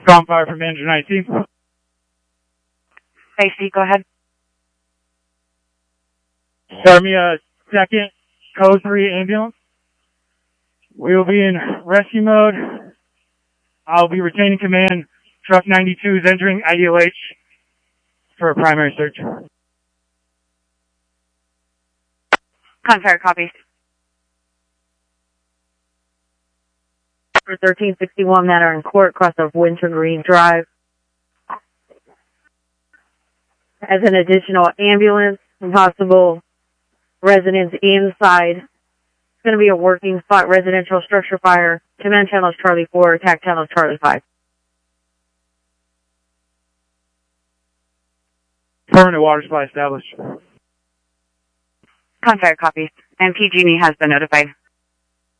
Strong fire from engine IC. AC, go ahead. Start me a second Code 3 ambulance. We will be in rescue mode. I'll be retaining command. Truck 92 is entering IDOH for a primary search. Contrary copy. For 1361 that are in court, cross of Wintergreen Drive. As an additional ambulance and possible residents inside. It's going to be a working spot residential structure fire. Command channel is Charlie 4, attack channel is Charlie 5. Permanent water supply established. Contrary copy. And PG&E has been notified.